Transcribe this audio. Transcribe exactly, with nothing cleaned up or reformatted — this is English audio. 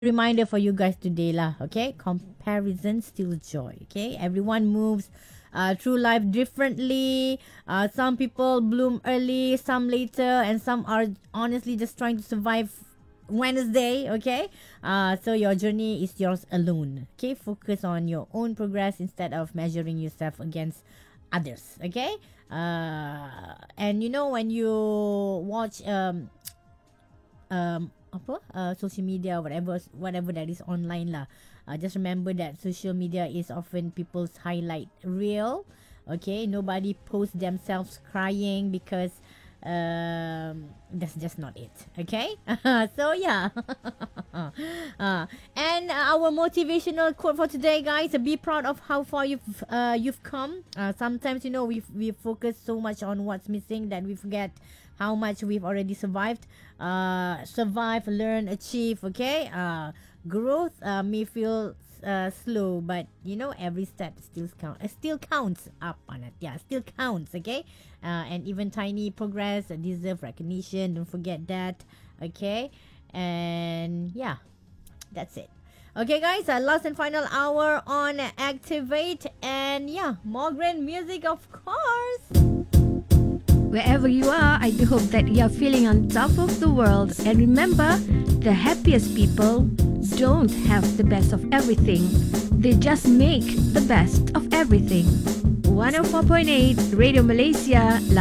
reminder for you guys today lah. Okay, comparison steals joy. Okay, everyone moves uh, through life differently. Uh, some people bloom early, some later, and some are honestly just trying to survive Wednesday. Okay, uh, so your journey is yours alone. Okay, focus on your own progress instead of measuring yourself against others. Okay, uh, and you know when you watch um um apa uh, social media, whatever whatever that is online lah, uh, just remember that social media is often people's highlight reel. Okay, nobody posts themselves crying because um that's just not it. Okay. So yeah. uh, and our motivational quote for today, guys: be proud of how far you've uh, you've come. Uh, sometimes, you know, we we focus so much on what's missing that we forget how much we've already survived. Uh, survive, learn, achieve. Okay. Uh, growth uh, may feel uh, slow, but you know every step still count. Uh, still counts up on it. Yeah, still counts. Okay. Uh, and even tiny progress deserve recognition. Don't forget that. Okay. And yeah, that's it. Okay, guys, our last and final hour on Activate, and yeah, more grand music, of course. Wherever you are, I do hope that you are feeling on top of the world. And remember, the happiest people don't have the best of everything. They just make the best of everything. one oh four point eight Radio Malaysia.